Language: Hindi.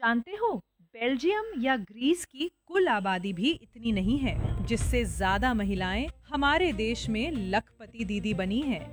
जानते हो, बेल्जियम या ग्रीस की कुल आबादी भी इतनी नहीं है, जिससे ज्यादा महिलाएं हमारे देश में लखपति दीदी बनी हैं।